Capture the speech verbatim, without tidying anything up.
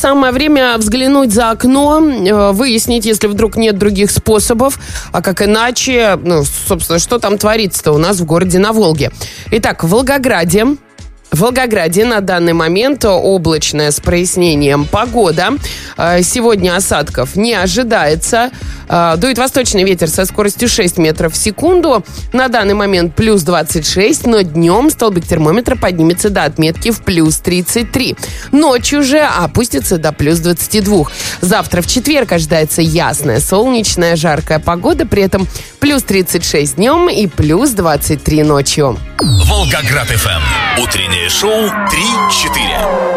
самое время взглянуть за окно, выяснить, если вдруг нет других способов, а как иначе, ну, собственно, что там творится-то у нас в городе на Волге. Итак, в Волгограде. В Волгограде на данный момент облачная с прояснением погода. Сегодня осадков не ожидается. Дует восточный ветер со скоростью шесть метров в секунду. На данный момент плюс двадцать шесть, но днем столбик термометра поднимется до отметки в плюс тридцать три. Ночью же опустится до плюс двадцать два. Завтра в четверг ожидается ясная, солнечная, жаркая погода. При этом плюс тридцать шесть днем и плюс двадцать три ночью. Волгоград эф эм. Утреннее шоу три четыре.